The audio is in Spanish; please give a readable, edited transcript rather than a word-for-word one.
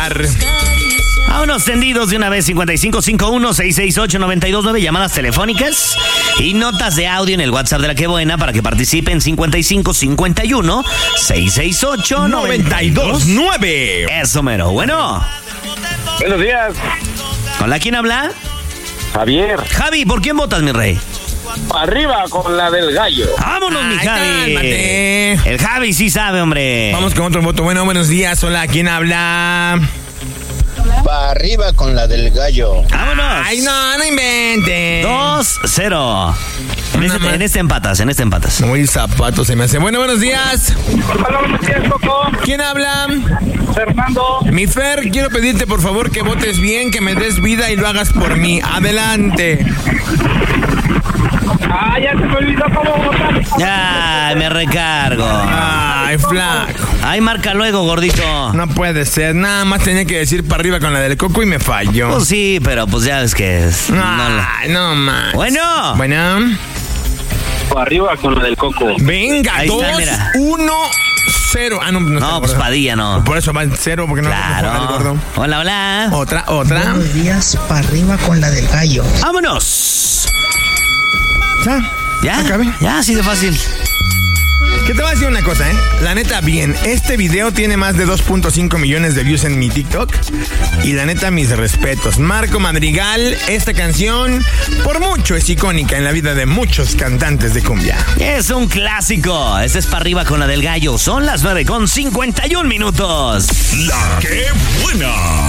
Vámonos tendidos de una vez, 5551-668-929, llamadas telefónicas y notas de audio en el WhatsApp de La Que Buena para que participen 5551-668-929. Eso mero, bueno. Buenos días. ¿Con quién habla? Javier. Javi, ¿por quién votas, mi rey? Arriba con la del gallo. Vámonos, mi Javi. Cálmate. El Javi sí sabe, hombre. Vamos con otro voto. Bueno, buenos días. Hola, ¿quién habla? Va arriba con la del gallo. Vámonos. Ay, no inventen. 2-0. En este empatas. Muy zapato se me hace. Bueno, buenos días. Hola, buenos días, Coco. ¿Quién habla? Fernando. Mi Fer, quiero pedirte por favor que votes bien, que me des vida y lo hagas por mí. Adelante. Ya se me olvidó cómo votar. Ya, me recargo. Ay, flaco. Ay, marca luego, gordito. No puede ser. Nada más tenía que decir para arriba con la del Coco y me falló. Pues sí, pero pues ya ves que es. Ay, no más. Bueno. Bueno. Arriba con la del Coco. Venga, Ahí 2, está, mira. 1, 0. No, pues Padilla no. Por eso va en 0, porque no el Claro. gordo. Hola. Otra. Buenos días, para arriba con la del gallo. Vámonos. ¿Ya? ¿Ya? Acabé. Ya, así de fácil. Que te voy a decir una cosa, La neta, bien. Este video tiene más de 2.5 millones de views en mi TikTok. Y la neta, mis respetos. Marco Madrigal, esta canción, por mucho es icónica en la vida de muchos cantantes de cumbia. Es un clásico. Este es para arriba con la del gallo. Son las 9:51. La Que Buena.